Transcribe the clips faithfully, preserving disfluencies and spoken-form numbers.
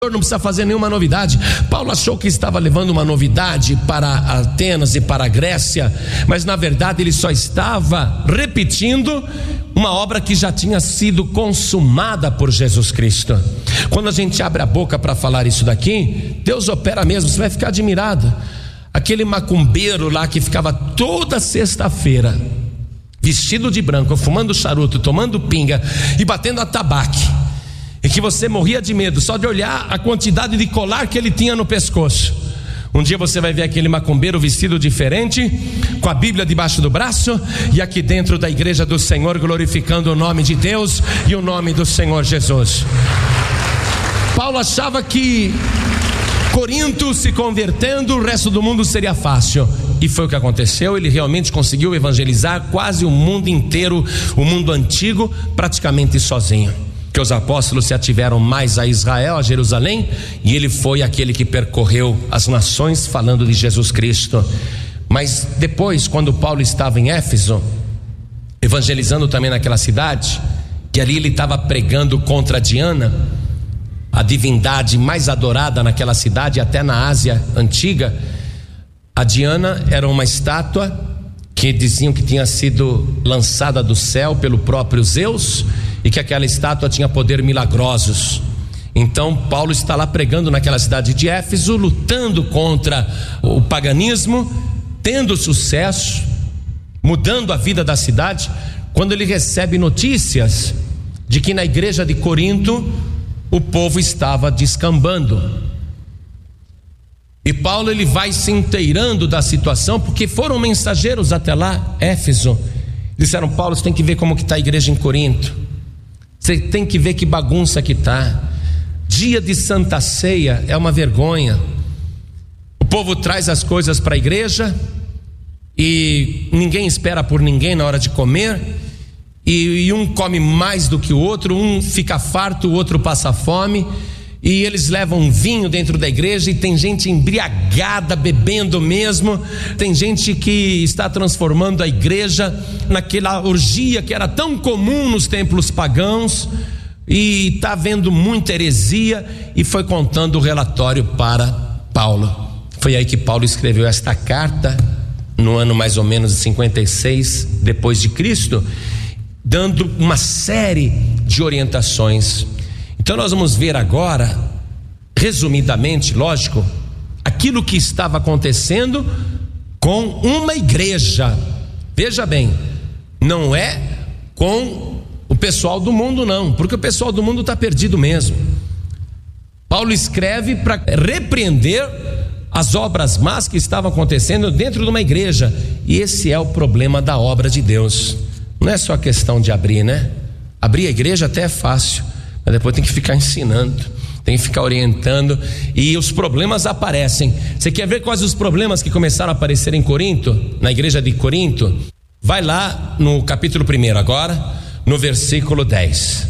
não precisa fazer nenhuma novidade. Paulo achou que estava levando uma novidade para Atenas e para a Grécia, mas na verdade ele só estava repetindo uma obra que já tinha sido consumada por Jesus Cristo. Quando a gente abre a boca para falar isso daqui, Deus opera mesmo, você vai ficar admirado. Aquele macumbeiro lá que ficava toda sexta-feira vestido de branco, fumando charuto, tomando pinga e batendo atabaque, e que você morria de medo só de olhar a quantidade de colar que ele tinha no pescoço. Um dia você vai ver aquele macumbeiro vestido diferente, com a Bíblia debaixo do braço, e aqui dentro da igreja do Senhor, glorificando o nome de Deus e o nome do Senhor Jesus. Paulo achava que Corinto se convertendo, o resto do mundo seria fácil, e foi o que aconteceu. Ele realmente conseguiu evangelizar quase o mundo inteiro, o mundo antigo, praticamente sozinho. Que os apóstolos se ativeram mais a Israel, a Jerusalém, e ele foi aquele que percorreu as nações falando de Jesus Cristo. Mas depois, quando Paulo estava em Éfeso, evangelizando também naquela cidade, que ali ele estava pregando contra Diana, a divindade mais adorada naquela cidade, até na Ásia antiga. A Diana era uma estátua que diziam que tinha sido lançada do céu pelo próprio Zeus, e que aquela estátua tinha poder milagrosos. Então Paulo está lá pregando naquela cidade de Éfeso, lutando contra o paganismo, tendo sucesso, mudando a vida da cidade, quando ele recebe notícias de que na igreja de Corinto o povo estava descambando. E Paulo ele vai se inteirando da situação, porque foram mensageiros até lá, Éfeso. Disseram: Paulo, você tem que ver como que está a igreja em Corinto. Você tem que ver que bagunça que está. Dia de Santa Ceia é uma vergonha. O povo traz as coisas para a igreja e ninguém espera por ninguém na hora de comer, e, e um come mais do que o outro, um fica farto, o outro passa fome, e eles levam vinho dentro da igreja, e tem gente embriagada, bebendo mesmo. Tem gente que está transformando a igreja naquela orgia que era tão comum nos templos pagãos, e está havendo muita heresia. E foi contando o relatório para Paulo. Foi aí que Paulo escreveu esta carta, no ano mais ou menos de cinquenta e seis depois de Cristo, dando uma série de orientações. Então nós vamos ver agora, resumidamente, lógico, aquilo que estava acontecendo com uma igreja. Veja bem, não é com o pessoal do mundo não, porque o pessoal do mundo está perdido mesmo. Paulo escreve para repreender as obras más que estavam acontecendo dentro de uma igreja, e esse é o problema da obra de Deus. Não é só questão de abrir, né? Abrir a igreja até é fácil, mas depois tem que ficar ensinando, tem que ficar orientando, e os problemas aparecem. Você quer ver quais os problemas que começaram a aparecer em Corinto, na igreja de Corinto? Vai lá no capítulo primeiro agora, no versículo dez.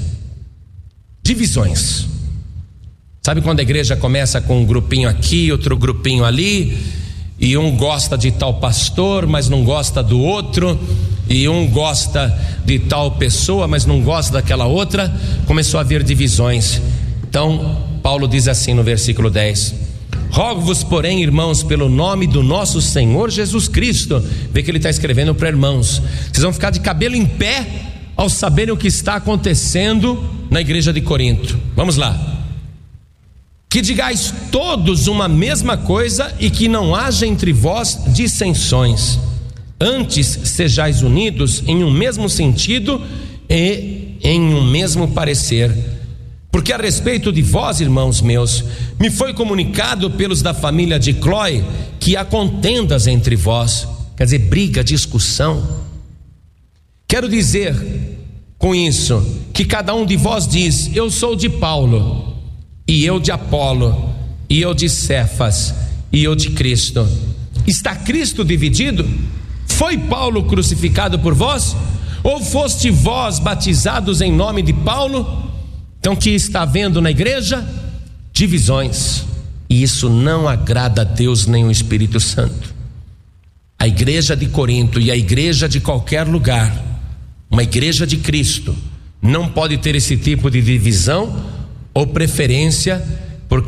Divisões. Sabe quando a igreja começa com um grupinho aqui, outro grupinho ali, e um gosta de tal pastor, mas não gosta do outro, e um gosta de tal pessoa, mas não gosta daquela outra. Começou a haver divisões. Então Paulo diz assim no versículo dez: rogo-vos, porém, irmãos, pelo nome do nosso Senhor Jesus Cristo. Vê que ele está escrevendo para irmãos. Vocês vão ficar de cabelo em pé ao saberem o que está acontecendo na igreja de Corinto. Vamos lá. Que digais todos uma mesma coisa, e que não haja entre vós dissensões. Antes sejais unidos em um mesmo sentido e em um mesmo parecer. Porque a respeito de vós, irmãos meus, me foi comunicado pelos da família de Cloé que há contendas entre vós. Quer dizer, briga, discussão. Quero dizer com isso que cada um de vós diz: eu sou de Paulo, e eu de Apolo, e eu de Cefas, e eu de Cristo. Está Cristo dividido? Foi Paulo crucificado por vós? Ou foste vós batizados em nome de Paulo? Então, o que está havendo na igreja? Divisões. E isso não agrada a Deus nem o Espírito Santo. A igreja de Corinto e a igreja de qualquer lugar, uma igreja de Cristo, não pode ter esse tipo de divisão ou preferência